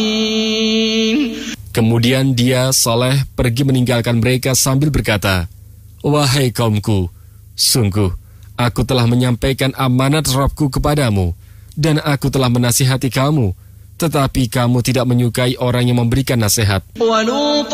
Kemudian dia, Saleh, pergi meninggalkan mereka sambil berkata, "Wahai kaumku, sungguh, aku telah menyampaikan amanat Rabbku kepadamu, dan aku telah menasihati kamu, tetapi kamu tidak menyukai orang yang memberikan nasihat.